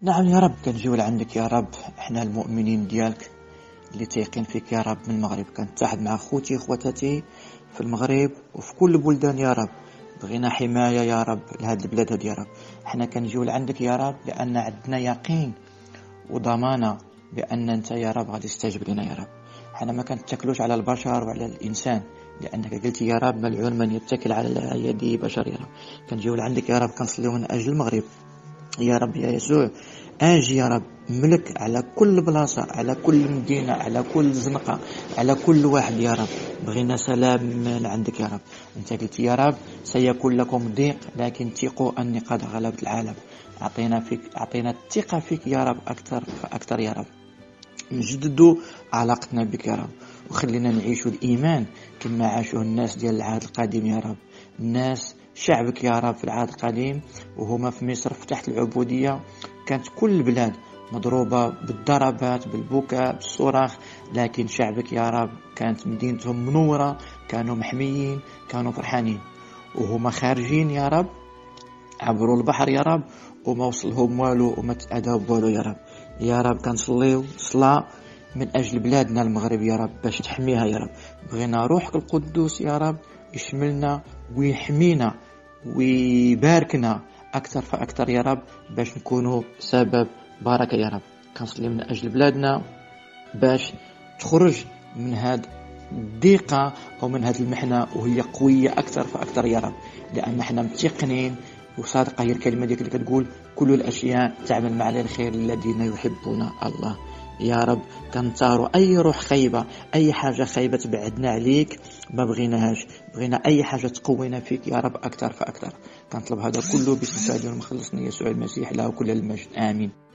نعم يا رب، كنجيو لعندك يا رب. احنا المؤمنين ديالك اللي تيقين فيك يا رب من المغرب، كنتحد مع خوتي خواتاتي في المغرب وفي كل بلدان يا رب. بغينا حماية يا رب لهاد البلاد هاد يا رب. احنا كنجيو لعندك يا رب لأن عندنا يقين وضمانة بأن أنت يا رب غادي تستجب لنا يا رب. حنا ما كنتكلوش على البشر وعلى الإنسان، لأنك قلت يا رب ملعون من يتكل على يد بشر يا رب. كنجيو لعندك يا رب، كنصليو من أجل المغرب يا رب يا يسوع. اجي يا رب ملك على كل بلاصة، على كل مدينة، على كل زنقة، على كل واحد يا رب. بغينا سلام من عندك يا رب. انت قلت يا رب سيكون لكم ضيق لكن ثقوا اني قد غلبت العالم. اعطينا الثقة فيك يا رب اكثر فاكثر يا رب. نجددوا علاقتنا بك يا رب، وخلينا نعيشوا الإيمان كما عاشوه الناس ديال العهد القديم يا رب. الناس شعبك يا رب في العهد القديم وهما في مصر في تحت العبودية، كانت كل البلاد مضروبة بالضربات بالبكاء بالصراخ، لكن شعبك يا رب كانت مدينتهم منورة، كانوا محميين، كانوا فرحانين. وهما خارجين يا رب عبروا البحر يا رب وما وصلهم والو وما تأذوا بوالو يا رب. يا رب كنصليو صلاة من أجل بلادنا المغرب يا رب باش تحميها يا رب. بغينا روحك القدوس يا رب يشملنا ويحمينا ويباركنا أكثر فأكثر يا رب، باش نكونوا سبب بركة يا رب. كنصلي من أجل بلادنا باش تخرج من هاد الضيقة أو من هاد المحنة وهي قوية أكثر فأكثر يا رب، لأن احنا متيقنين وصادقة هي الكلمة ديك اللي كتقول كل الأشياء تعمل مع الخير الذين يحبون الله. يا رب كنطاروا أي روح خيبة، أي حاجة خيبة تبعدنا عليك ما بغيناهاش. بغينا أي حاجة تقوينا فيك يا رب أكثر فأكثر. كنطلب هذا كله باسم سيدنا المخلص يسوع المسيح له كل المجد، آمين.